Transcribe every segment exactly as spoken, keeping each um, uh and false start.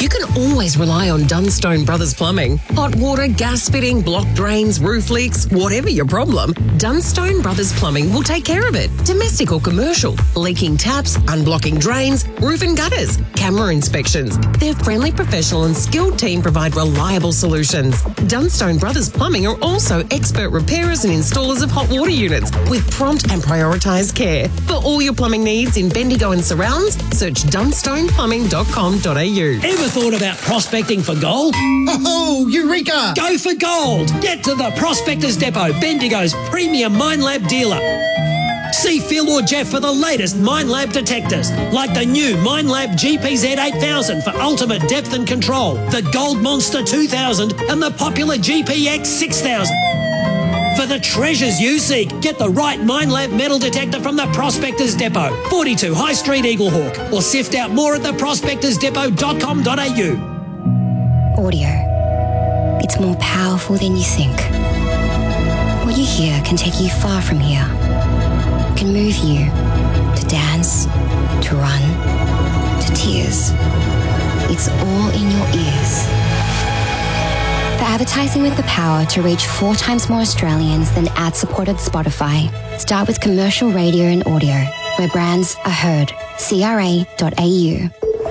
you can always rely on Dunstone Brothers Plumbing. Hot water, gas fitting, blocked drains, roof leaks, whatever your problem, Dunstone Brothers Plumbing will take care of it. Domestic or commercial, leaking taps, unblocking drains, roof and gutters, camera inspections. Their friendly, professional and skilled team provide reliable solutions. Dunstone Brothers Plumbing are also expert repairers and installers of hot water units with prompt and prioritised care. For all your plumbing needs in Bendigo and surrounds, search dunstone plumbing dot com dot a u. Ever thought about prospecting for gold? Oh, Eureka! Go for gold! Get to the Prospectors Depot, Bendigo's premium Minelab dealer. See Phil or Jeff for the latest Minelab detectors, like the new Minelab G P Z eight thousand for ultimate depth and control, the Gold Monster two thousand and the popular G P X six thousand. For the treasures you seek, get the right Minelab metal detector from the Prospectors Depot, forty-two High Street, Eaglehawk, or sift out more at the prospectors depot dot com dot a u. Audio. It's more powerful than you think. What you hear can take you far from here. It can move you to dance, to run, to tears. It's all in your ears. For advertising with the power to reach four times more Australians than ad-supported Spotify, start with commercial radio and audio, where brands are heard. C R A dot A U.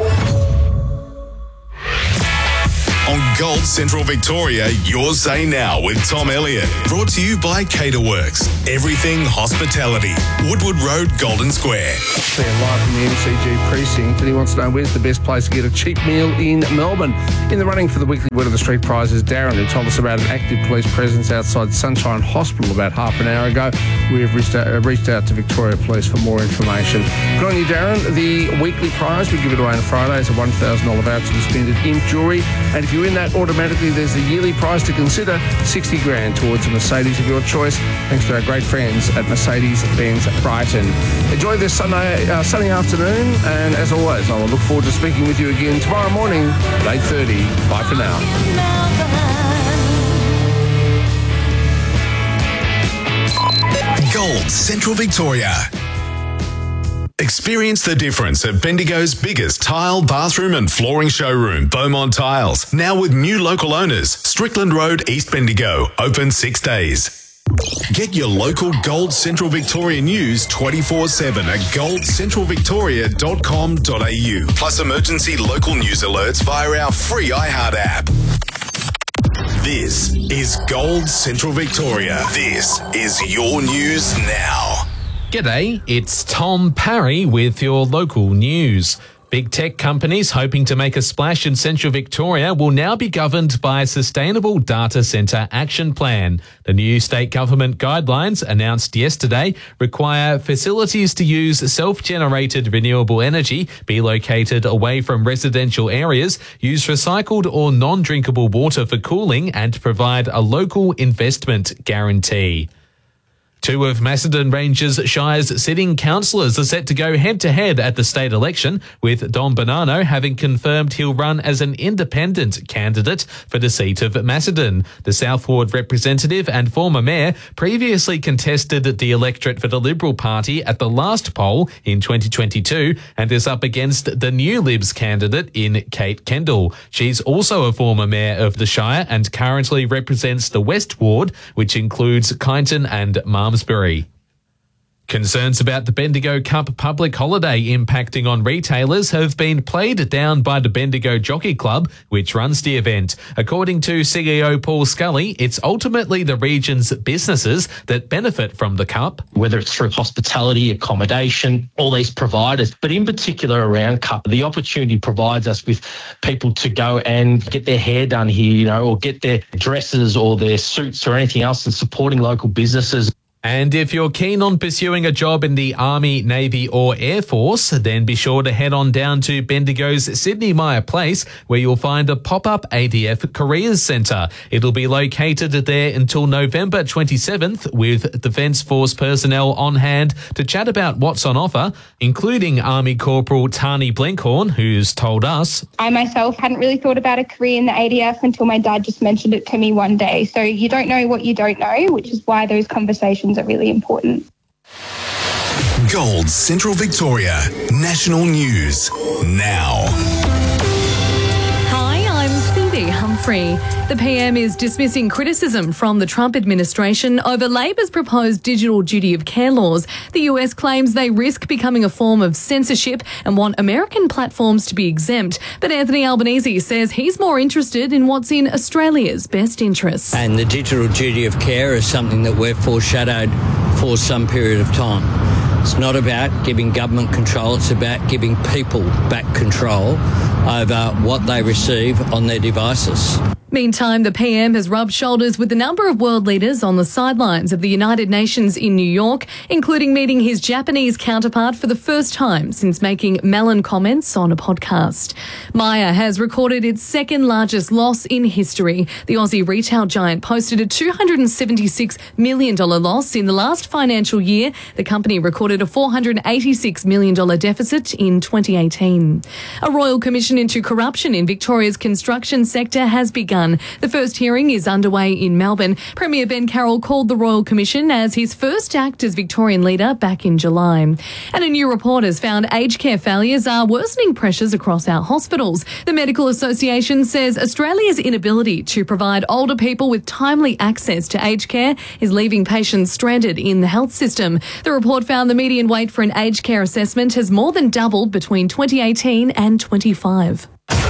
On Gold Central Victoria, your say now with Tom Elliott. Brought to you by Caterworks. Everything hospitality. Woodward Road, Golden Square. They're live from the M C G precinct, and he wants to know where's the best place to get a cheap meal in Melbourne. In the running for the weekly Word of the Street prize is Darren, who told us about an active police presence outside Sunshine Hospital about half an hour ago. We have reached out, uh, reached out to Victoria Police for more information. Good on you, Darren. The weekly prize, we give it away on Friday. It's a one thousand dollars voucher to spend at Imp Jewellery, and if you win that, automatically there's a yearly prize to consider, sixty grand towards a Mercedes of your choice, thanks to our great friends at Mercedes-Benz Brighton. Enjoy this Sunday, uh, sunny afternoon, and as always, I will look forward to speaking with you again tomorrow morning at eight thirty. Bye for now. Gold Central Victoria. Experience the difference at Bendigo's biggest tile, bathroom and flooring showroom, Beaumont Tiles. Now with new local owners, Strickland Road, East Bendigo. Open six days. Get your local Gold Central Victoria news twenty-four seven at gold central victoria dot com dot a u. Plus emergency local news alerts via our free iHeart app. This is Gold Central Victoria. This is your news now. G'day, it's Tom Parry with your local news. Big tech companies hoping to make a splash in Central Victoria will now be governed by a Sustainable Data Centre Action Plan. The new state government guidelines announced yesterday require facilities to use self-generated renewable energy, be located away from residential areas, use recycled or non-drinkable water for cooling, and provide a local investment guarantee. Two of Macedon Ranges Shire's sitting councillors are set to go head-to-head at the state election, with Don Bonanno having confirmed he'll run as an independent candidate for the seat of Macedon. The South Ward representative and former mayor previously contested the electorate for the Liberal Party at the last poll in twenty twenty-two and is up against the new Libs candidate in Kate Kendall. She's also a former mayor of the Shire and currently represents the West Ward, which includes Kyneton and Malmesbury. Concerns about the Bendigo Cup public holiday impacting on retailers have been played down by the Bendigo Jockey Club, which runs the event. According to C E O Paul Scully, it's ultimately the region's businesses that benefit from the Cup. Whether it's through hospitality, accommodation, all these providers, but in particular around Cup, the opportunity provides us with people to go and get their hair done here, you know, or get their dresses or their suits or anything else, and supporting local businesses. And if you're keen on pursuing a job in the Army, Navy or Air Force, then be sure to head on down to Bendigo's Sydney Meyer Place, where you'll find a pop-up A D F Careers Centre. It'll be located there until November twenty-seventh, with Defence Force personnel on hand to chat about what's on offer, including Army Corporal Tani Blenkhorn, who's told us, I myself hadn't really thought about a career in the A D F until my dad just mentioned it to me one day. So you don't know what you don't know, which is why those conversations are really important. Gold Central Victoria National News now. Humphrey. The P M is dismissing criticism from the Trump administration over Labor's proposed digital duty of care laws. The U S claims they risk becoming a form of censorship and want American platforms to be exempt. But Anthony Albanese says he's more interested in what's in Australia's best interests. And the digital duty of care is something that we've foreshadowed for some period of time. It's not about giving government control, it's about giving people back control over what they receive on their devices. Meantime, the P M has rubbed shoulders with a number of world leaders on the sidelines of the United Nations in New York, including meeting his Japanese counterpart for the first time since making melon comments on a podcast. Myer has recorded its second largest loss in history. The Aussie retail giant posted a two hundred seventy-six million dollars loss in the last financial year. The company recorded a four hundred eighty-six million dollars deficit in twenty eighteen. A royal commission into corruption in Victoria's construction sector has begun. The first hearing is underway in Melbourne. Premier Ben Carroll called the Royal Commission as his first act as Victorian leader back in July. And a new report has found aged care failures are worsening pressures across our hospitals. The Medical Association says Australia's inability to provide older people with timely access to aged care is leaving patients stranded in the health system. The report found the median wait for an aged care assessment has more than doubled between twenty eighteen and twenty-five.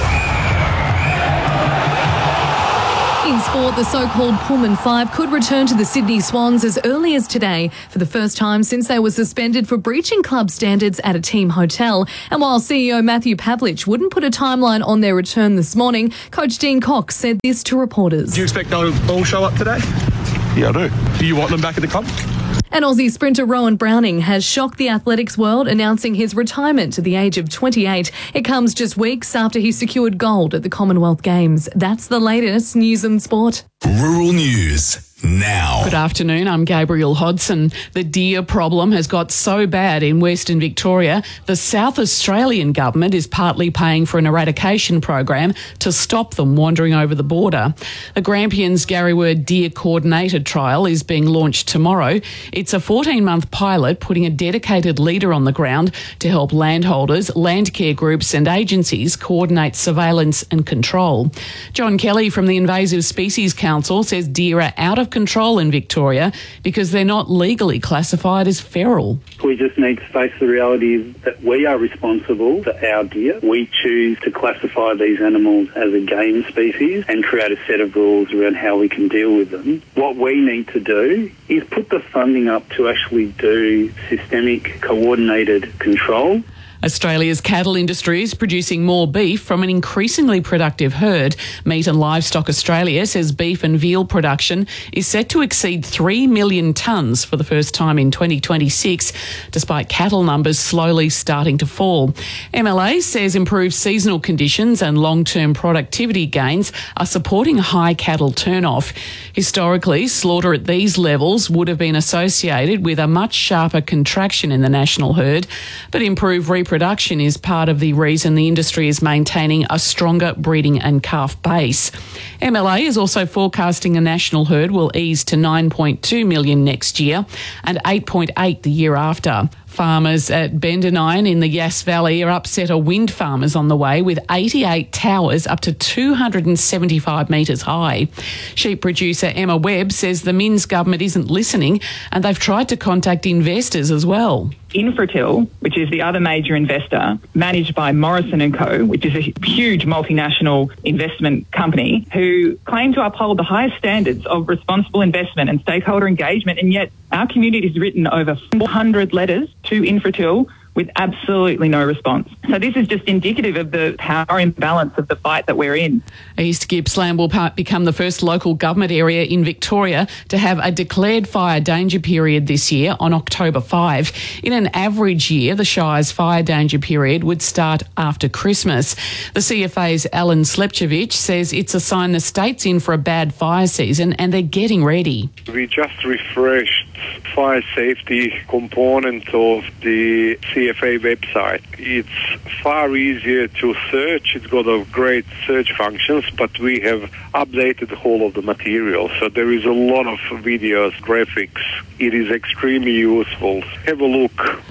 In sport, the so-called Pullman Five could return to the Sydney Swans as early as today for the first time since they were suspended for breaching club standards at a team hotel. And while C E O Matthew Pavlich wouldn't put a timeline on their return this morning, Coach Dean Cox said this to reporters. Do you expect they'll all show up today? Yeah, I do. Do you want them back at the club? And Aussie sprinter Rowan Browning has shocked the athletics world, announcing his retirement at the age of twenty-eight. It comes just weeks after he secured gold at the Commonwealth Games. That's the latest news and sport. Rural News now. Good afternoon, I'm Gabriel Hodson. The deer problem has got so bad in Western Victoria, the South Australian government is partly paying for an eradication program to stop them wandering over the border. The Grampians Garryword Deer Coordinated Trial is being launched tomorrow. It's a fourteen-month pilot putting a dedicated leader on the ground to help landholders, land care groups and agencies coordinate surveillance and control. John Kelly from the Invasive Species Council says deer are out of control in Victoria because they're not legally classified as feral. We just need to face the reality that we are responsible for our deer. We choose to classify these animals as a game species and create a set of rules around how we can deal with them. What we need to do is put the funding up to actually do systemic coordinated control. Australia's cattle industry is producing more beef from an increasingly productive herd. Meat and Livestock Australia says beef and veal production is set to exceed three million tonnes for the first time in twenty twenty-six, despite cattle numbers slowly starting to fall. M L A says improved seasonal conditions and long-term productivity gains are supporting high cattle turnoff. Historically, slaughter at these levels would have been associated with a much sharper contraction in the national herd, but improved reproduction Production is part of the reason the industry is maintaining a stronger breeding and calf base. M L A is also forecasting a national herd will ease to nine point two million next year and eight point eight the year after. Farmers at Bendonine in the Yass Valley are upset are wind farmers on the way with eighty-eight towers up to two hundred seventy-five metres high. Sheep producer Emma Webb says the Minns government isn't listening and they've tried to contact investors as well. Infratil, which is the other major investor, managed by Morrison and Co, which is a huge multinational investment company, who claim to uphold the highest standards of responsible investment and stakeholder engagement, and yet our community has written over four hundred letters to Infratil with absolutely no response. So this is just indicative of the power imbalance of the fight that we're in. East Gippsland will become the first local government area in Victoria to have a declared fire danger period this year on October fifth. In an average year, the Shire's fire danger period would start after Christmas. The C F A's Alan Slepchevich says it's a sign the state's in for a bad fire season and they're getting ready. We just refreshed fire safety component of the C F A website. It's far easier to search. It's got a great search functions, but we have updated the whole of the material. So there is a lot of videos, graphics. It is extremely useful. Have a look.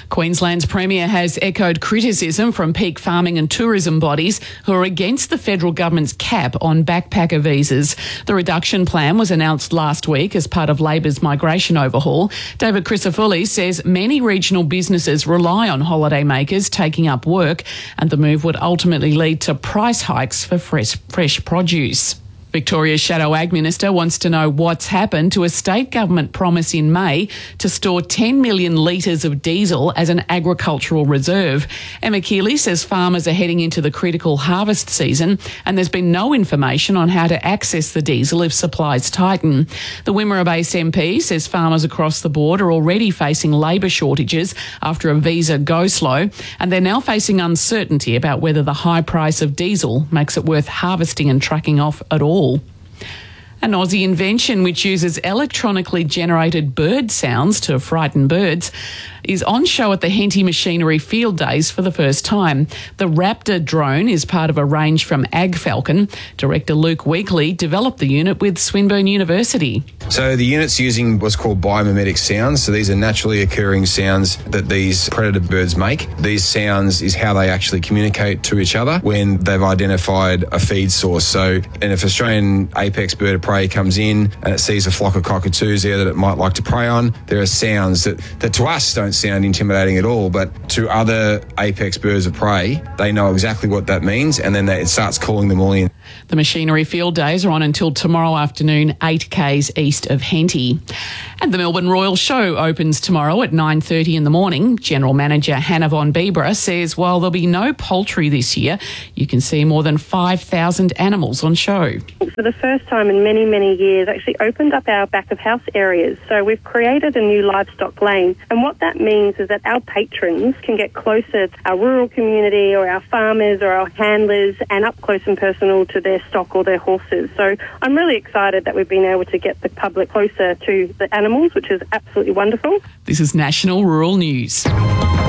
Queensland's Premier has echoed criticism from peak farming and tourism bodies who are against the federal government's cap on backpacker visas. The reduction plan was announced last week as part of Labor's migration overhaul. David Crisafulli says many regional businesses rely on holidaymakers taking up work, and the move would ultimately lead to price hikes for fresh, fresh produce. Victoria's Shadow Ag Minister wants to know what's happened to a state government promise in May to store ten million litres of diesel as an agricultural reserve. Emma Keeley says farmers are heading into the critical harvest season and there's been no information on how to access the diesel if supplies tighten. The Wimmera-based M P says farmers across the board are already facing labour shortages after a visa go-slow, and they're now facing uncertainty about whether the high price of diesel makes it worth harvesting and trucking off at all. An Aussie invention which uses electronically generated bird sounds to frighten birds is on show at the Henty Machinery Field Days for the first time. The Raptor drone is part of a range from Ag Falcon. Director Luke Weekly developed the unit with Swinburne University. So the unit's using what's called biomimetic sounds. So these are naturally occurring sounds that these predator birds make. These sounds is how they actually communicate to each other when they've identified a feed source. So and if Australian apex bird of prey comes in and it sees a flock of cockatoos there that it might like to prey on, there are sounds that, that to us don't sound intimidating at all, but to other apex birds of prey, they know exactly what that means, and then they, it starts calling them all in. The Machinery Field Days are on until tomorrow afternoon, eight k's east of Henty. And the Melbourne Royal Show opens tomorrow at nine thirty in the morning. General Manager Hannah von Bieber says while there'll be no poultry this year, you can see more than five thousand animals on show. For the first time in many, many years, actually opened up our back of house areas. So we've created a new livestock lane. And what that means is that our patrons can get closer to our rural community or our farmers or our handlers and up close and personal to their stock or their horses. So I'm really excited that we've been able to get the public closer to the animals, which is absolutely wonderful. This is National Rural News.